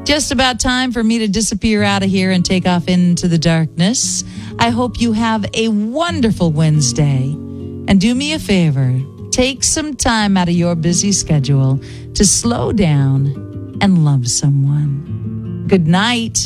Just about time for me to disappear out of here and take off into the darkness. I hope you have a wonderful Wednesday. And do me a favor, take some time out of your busy schedule to slow down and love someone. Good night.